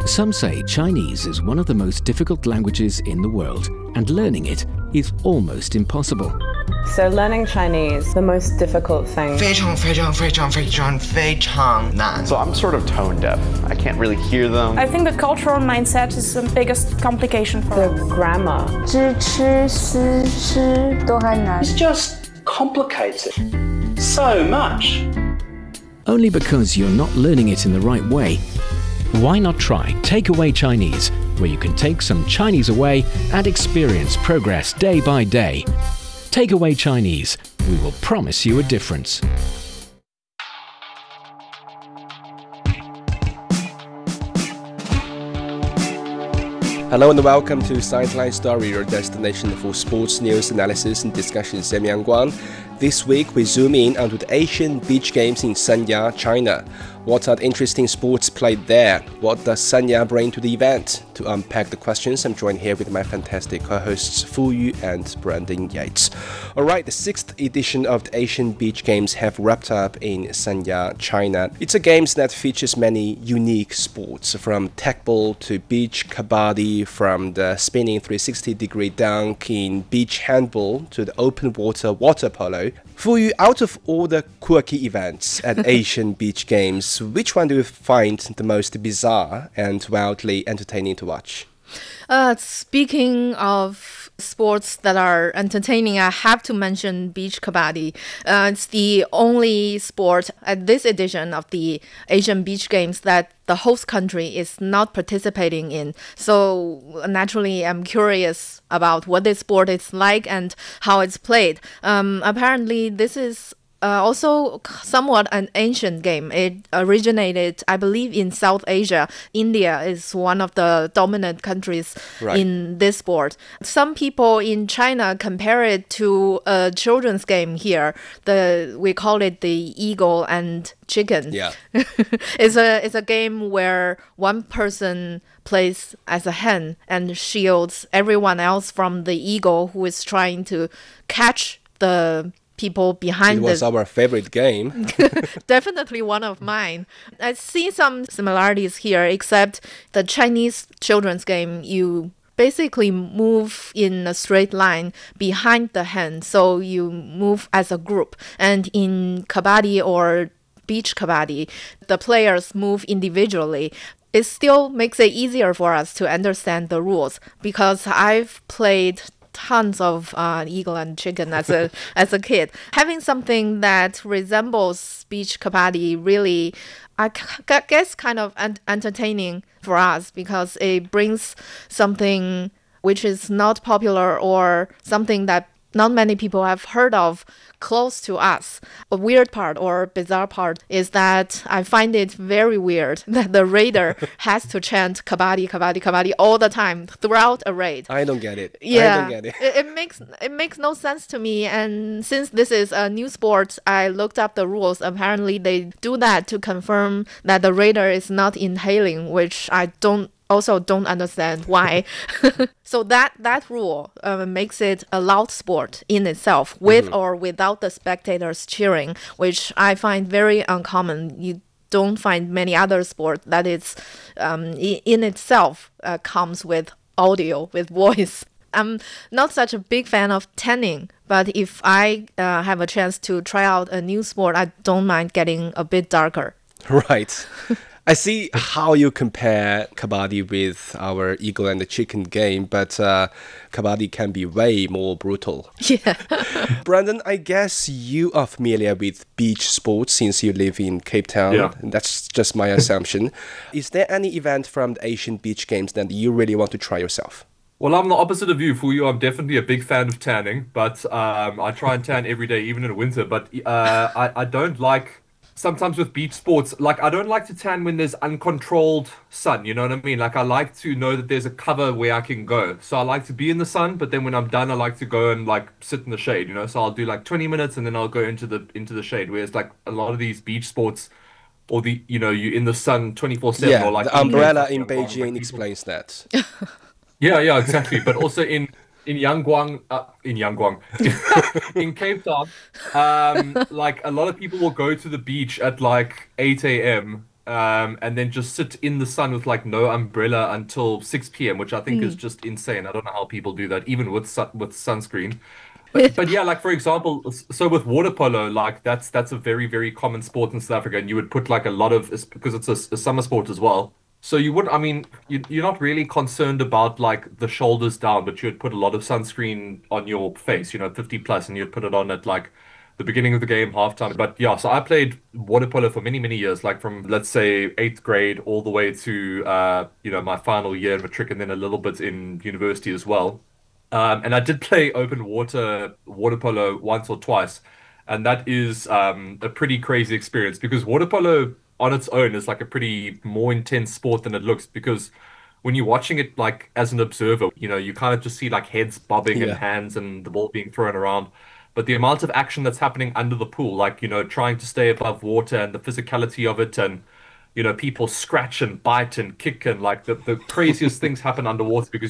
Some say Chinese is one of the most difficult languages in the world, and learning it is almost impossible. So learning Chinese, the most difficult thing. 非常非常非常非常非常难. So I'm sort of tone deaf. I can't really hear them. I think the cultural mindset is the biggest complication for The us. grammar. 知吃思诗都还难。 It's just complicated so much. Only because you're not learning it in the right way. Why not try Takeaway Chinese, where you can take some Chinese away and experience progress day by day. Takeaway Chinese, we will promise you a difference. Hello and welcome to Sideline Story, your destination for sports news, analysis and discussion. I'm Yang Guang. This week we zoom in onto the Asian Beach Games in Sanya, China. What are the interesting sports played there? What does Sanya bring to the event? To unpack the questions, I'm joined here with my fantastic co-hosts Fu Yu and Brandon Yates. Alright, the 6th edition of the Asian Beach Games have wrapped up in Sanya, China. It's a games that features many unique sports, from tackball to beach kabaddi, from the spinning 360-degree dunk in beach handball to the open water polo. Fu Yu, out of all the quirky events at Asian Beach Games, which one do you find the most bizarre and wildly entertaining to watch? Speaking of sports that are entertaining, I have to mention beach kabaddi. It's the only sport at this edition of the Asian Beach Games that the host country is not participating in. So naturally, I'm curious about what this sport is like and how it's played. Apparently, this is also somewhat an ancient game. It originated, I believe, in South Asia. India is one of the dominant countries in this sport. Some people in China compare it to a children's game here. We call it the eagle and chicken. Yeah. It's a game where one person plays as a hen and shields everyone else from the eagle who is trying to catch the people behind. It was our favorite game. Definitely one of mine. I see some similarities here, except the Chinese children's game, you basically move in a straight line behind the hen, so you move as a group. And in kabaddi or beach kabaddi, the players move individually. It still makes it easier for us to understand the rules, because I've played tons of eagle and chicken as a kid. Having something that resembles beach kabaddi really, I guess, kind of entertaining for us, because it brings something which is not popular or something that not many people have heard of close to us. A weird part or bizarre part is that I find it very weird that the raider has to chant kabaddi, kabaddi, kabaddi all the time throughout a raid. I don't get it. Yeah, I don't get it. It makes no sense to me. And since this is a new sport, I looked up the rules. Apparently, they do that to confirm that the raider is not inhaling, which I don't understand why. So that rule makes it a loud sport in itself, with or without the spectators cheering, which I find very uncommon. You don't find many other sports that it's in itself comes with audio, with voice. I'm not such a big fan of tanning, but if I have a chance to try out a new sport, I don't mind getting a bit darker. Right. I see how you compare kabaddi with our eagle and the chicken game, but kabaddi can be way more brutal. Yeah. Brandon, I guess you are familiar with beach sports since you live in Cape Town. Yeah. That's just my assumption. Is there any event from the Asian Beach Games that you really want to try yourself? Well, I'm the opposite of you, Fu Yu. I'm definitely a big fan of tanning, but I try and tan every day, even in winter. But I don't like... Sometimes with beach sports, like, I don't like to tan when there's uncontrolled sun, you know what I mean? Like, I like to know that there's a cover where I can go. So I like to be in the sun, but then when I'm done, I like to go and, like, sit in the shade, you know? So I'll do, like, 20 minutes and then I'll go into the shade. Whereas, like, a lot of these beach sports, or you're in the sun 24/7. Yeah, or like the umbrella in Beijing explains that. Yeah, exactly. But also in Yangguang, in Cape Town, like, a lot of people will go to the beach at like 8 a.m. and then just sit in the sun with like no umbrella until 6 p.m., which I think is just insane. I don't know how people do that, even with with sunscreen. But yeah, like for example, so with water polo, like that's a very, very common sport in South Africa, and you would put like a lot of, because it's a summer sport as well. So you would, I mean, you're not really concerned about like the shoulders down, but you'd put a lot of sunscreen on your face, 50 plus, and you'd put it on at like the beginning of the game, halftime. But yeah, so I played water polo for many, many years, like from let's say eighth grade all the way to my final year in matric, and then a little bit in university as well. And I did play open water polo once or twice, and that is a pretty crazy experience because water polo on its own is like a pretty more intense sport than it looks, because when you're watching it like as an observer, you kind of just see like heads bobbing and hands and the ball being thrown around. But the amount of action that's happening under the pool, like, trying to stay above water and the physicality of it, and people scratch and bite and kick, and like the craziest things happen underwater because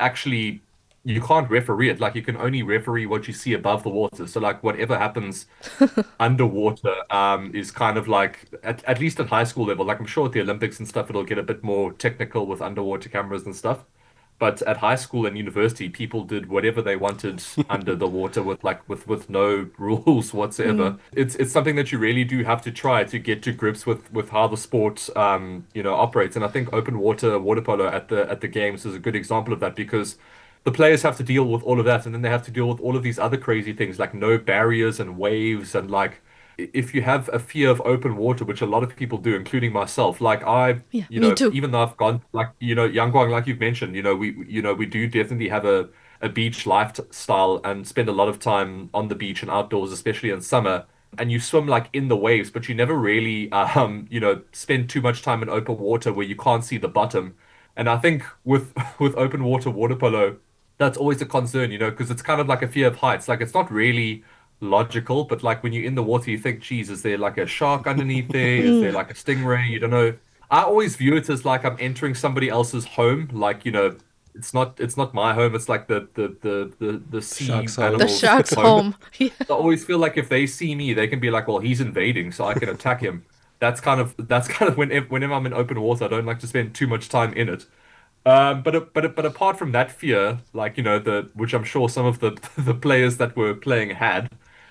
you can't referee it. Like, you can only referee what you see above the water. So like whatever happens underwater is kind of like, at least at high school level, like I'm sure at the Olympics and stuff it'll get a bit more technical with underwater cameras and stuff. But at high school and university, people did whatever they wanted under the water with no rules whatsoever. It's something that you really do have to try to get to grips with how the sport operates. And I think open water polo at the games is a good example of that, because the players have to deal with all of that, and then they have to deal with all of these other crazy things like no barriers and waves, and like if you have a fear of open water, which a lot of people do, including myself, like me too. Even though I've gone, like, Yangguang, like you've mentioned, we do definitely have a beach lifestyle and spend a lot of time on the beach and outdoors, especially in summer. And you swim like in the waves, but you never really, spend too much time in open water where you can't see the bottom. And I think with open water polo, that's always a concern, because it's kind of like a fear of heights. Like, it's not really logical, but like when you're in the water, you think, geez, is there like a shark underneath there? Is there like a stingray? You don't know. I always view it as like I'm entering somebody else's home. Like, it's not my home. It's like the sea Shark's home. animals' The shark's home. Yeah. I always feel like if they see me, they can be like, well, he's invading, so I can attack him. That's kind of whenever I'm in open water, I don't like to spend too much time in it. But apart from that fear, like, which I'm sure some of the players that were playing had,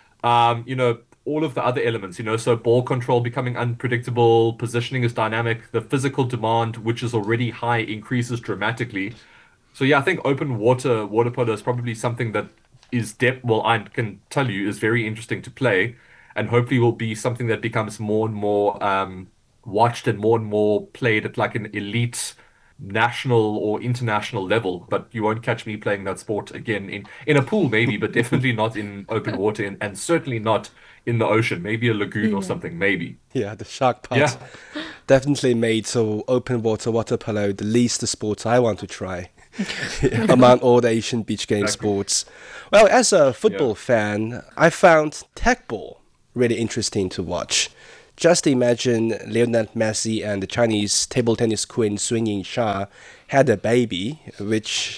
all of the other elements, so ball control becoming unpredictable, positioning is dynamic, the physical demand, which is already high, increases dramatically. So yeah, I think open water polo is probably something that is I can tell you is very interesting to play, and hopefully will be something that becomes more and more watched and more played at like an elite national or international level. But you won't catch me playing that sport again in a pool maybe, but definitely not in open water, and certainly not in the ocean. Maybe a lagoon or something, maybe. Yeah, the shark part definitely made so open water polo the least sport I want to try among all the Asian beach game sports. Well, as a football fan, I found tag ball really interesting to watch. Just imagine Lionel Messi and the Chinese table tennis queen Sun Yingsha had a baby, which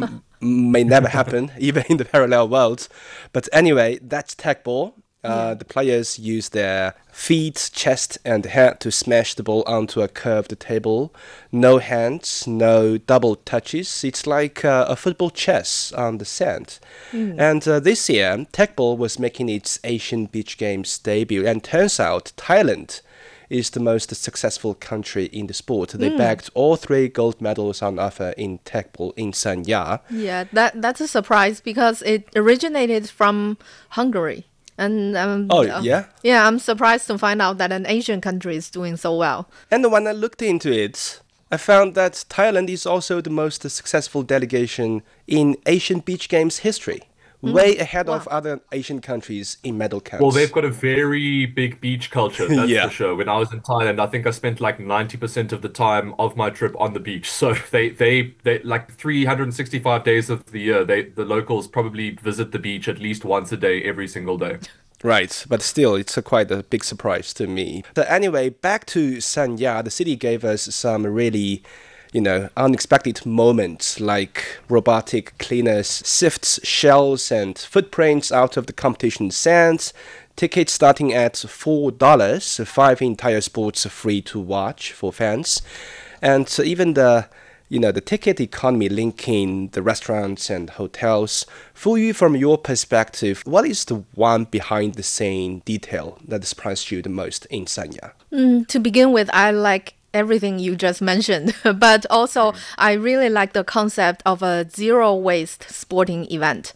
may never happen, even in the parallel world. But anyway, that's tag ball. The players use their feet, chest, and head to smash the ball onto a curved table. No hands, no double touches. It's like a football chess on the sand. And this year, tag ball was making its Asian Beach Games debut. And turns out Thailand is the most successful country in the sport. They bagged all 3 gold medals on offer in tag ball in Sanya. Yeah, that's a surprise because it originated from Hungary. And yeah, I'm surprised to find out that an Asian country is doing so well. And when I looked into it, I found that Thailand is also the most successful delegation in Asian Beach Games history, way ahead of other Asian countries in medal counts. Well, they've got a very big beach culture, that's for sure. When I was in Thailand, I think I spent like 90% of the time of my trip on the beach. So they like 365 days of the year, the locals probably visit the beach at least once a day, every single day. Right, but still, it's quite a big surprise to me. But anyway, back to Sanya, the city gave us some really unexpected moments like robotic cleaners sifts shells and footprints out of the competition sands. Tickets starting at $4, 5 entire sports free to watch for fans, and even the ticket economy linking the restaurants and hotels. For you, from your perspective, what is the one behind the scene detail that surprised you the most in Sanya? To begin with, I like everything you just mentioned, but also I really like the concept of a zero waste sporting event.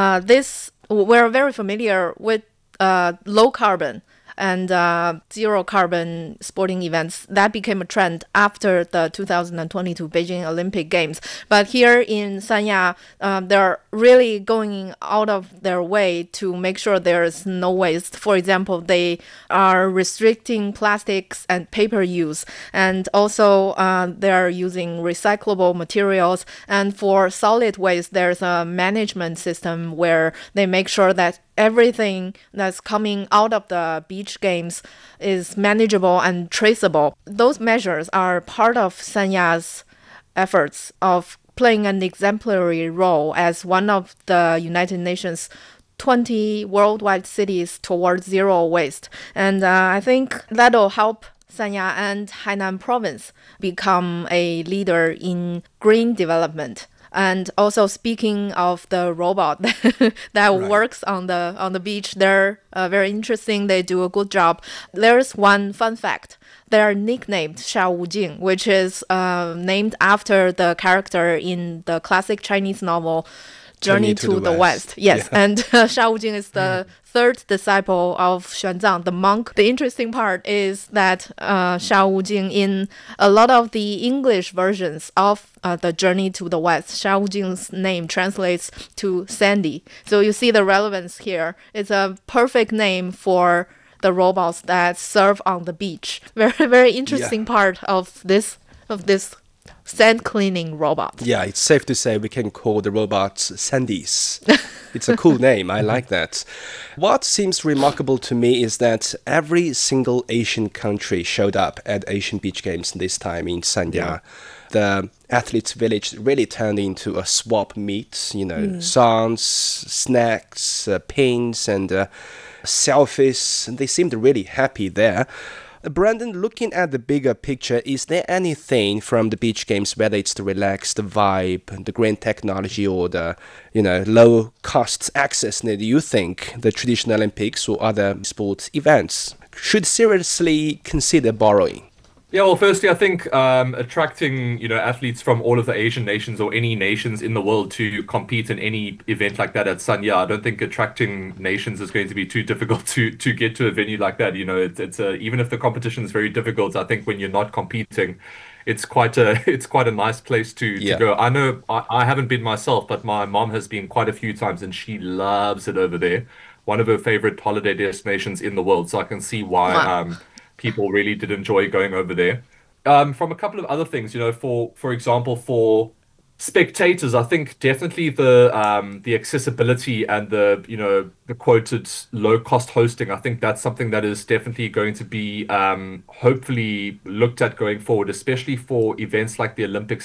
We're very familiar with low carbon and zero carbon sporting events. That became a trend after the 2022 Beijing Olympic Games. But here in Sanya, they're really going out of their way to make sure there's no waste. For example, they are restricting plastics and paper use, and also they're using recyclable materials. And for solid waste, there's a management system where they make sure that everything that's coming out of the beach games is manageable and traceable. Those measures are part of Sanya's efforts of playing an exemplary role as one of the United Nations 20 worldwide cities towards zero waste. And I think that'll help Sanya and Hainan province become a leader in green development. And also, speaking of the robot that works on the beach, they're very interesting. They do a good job. There's one fun fact. They're nicknamed Xiao Wujing, which is named after the character in the classic Chinese novel Journey to the West. Yes, yeah. And Xiao Wujing is the third disciple of Xuanzang, the monk. The interesting part is that Xiao Wujing, in a lot of the English versions of the Journey to the West, Xiao Wujing's name translates to Sandy. So you see the relevance here. It's a perfect name for the robots that serve on the beach. Very, very interesting part of this sand cleaning robot. Yeah, it's safe to say we can call the robots Sandys. It's a cool name. I like that. What seems remarkable to me is that every single Asian country showed up at Asian Beach Games this time in Sanya. Yeah. The athletes' village really turned into a swap meet. Songs, snacks, pins, and selfies. And they seemed really happy there. Brandon, looking at the bigger picture, is there anything from the beach games, whether it's the relaxed vibe, the green technology, or the low cost access, that you think the traditional Olympics or other sports events should seriously consider borrowing? Yeah, well, firstly, I think attracting athletes from all of the Asian nations or any nations in the world to compete in any event like that at Sanya, I don't think attracting nations is going to be too difficult to get to a venue like that. It's even if the competition is very difficult, I think when you're not competing, it's quite a nice place to go. I know I haven't been myself, but my mom has been quite a few times, and she loves it over there. One of her favorite holiday destinations in the world, so I can see why. People really did enjoy going over there. From a couple of other things, for example, for spectators, I think definitely the accessibility and the quoted low cost hosting, I think that's something that is definitely going to be hopefully looked at going forward, especially for events like the Olympics